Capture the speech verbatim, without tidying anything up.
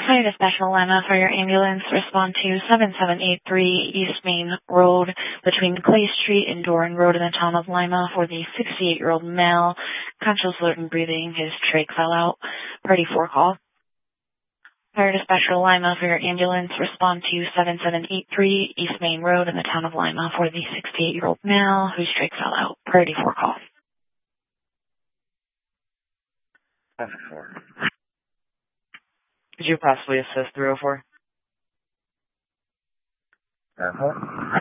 Fire Dispatch Lima for your ambulance. Respond to seven seven eight three East Main Road between Clay Street and Doran Road in the town of Lima for the sixty-eight-year-old male. Conscious, alert, and breathing. His trach fell out. Party four call. Fire Dispatch Lima for your ambulance. Respond to seven seven eight three East Main Road in the town of Lima for the sixty-eight-year-old male whose trach fell out. Party four call. Traffic four. Could you possibly assist three oh four? Uh-huh.